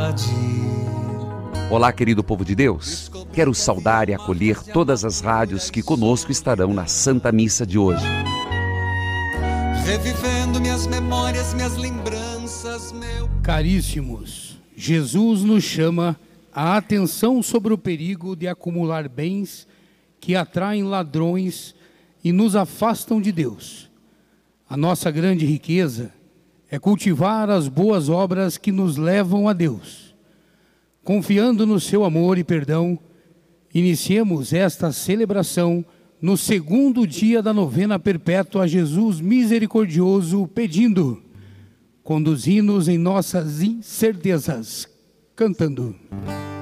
Olá, querido povo de Deus. Quero saudar e acolher todas as rádios que conosco estarão na Santa Missa de hoje. Revivendo minhas memórias, minhas lembranças, meu... Caríssimos, Jesus nos chama a atenção sobre o perigo de acumular bens que atraem ladrões e nos afastam de Deus. A nossa grande riqueza é cultivar as boas obras que nos levam a Deus. Confiando no seu amor e perdão, iniciemos esta celebração no segundo dia da novena perpétua a Jesus misericordioso, pedindo: conduzi-nos em nossas incertezas, cantando.